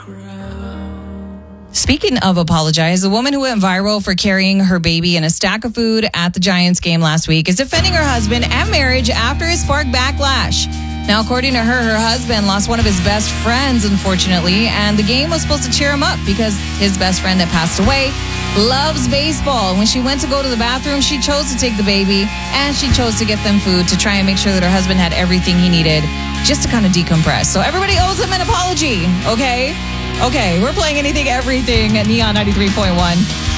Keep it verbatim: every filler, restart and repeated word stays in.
Speaking of apologize, the woman who went viral for carrying her baby in a stack of food at the Giants game last week is defending her husband and marriage after it sparked backlash. Now, according to her, her husband lost one of his best friends, unfortunately, and the game was supposed to cheer him up because his best friend that passed away loves baseball. When she went to go to the bathroom, she chose to take the baby and she chose to get them food to try and make sure that her husband had everything he needed just to kind of decompress. So everybody owes him an apology, okay? Okay, we're playing Anything, Everything at Neon ninety-three point one.